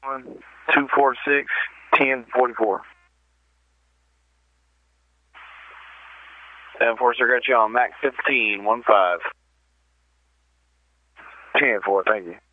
246 1044. 747 got you on Mac 15 15. 10-4, thank you.